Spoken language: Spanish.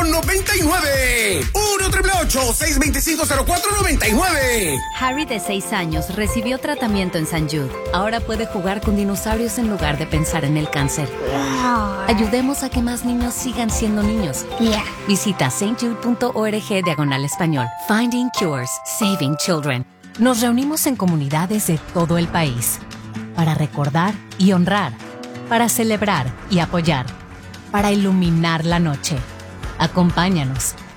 0499. 1-888-625-0499. Harry, de 6 años, recibió tratamiento en St. Jude. Ahora puede jugar con dinosaurios en lugar de pensar en el cáncer. Ayudemos a que más niños sigan siendo niños. Visita stjude.org/español. Finding Cures, Saving Children. Nos reunimos en comunidades de todo el país para recordar y honrar, para celebrar y apoyar, para iluminar la noche. Acompáñanos.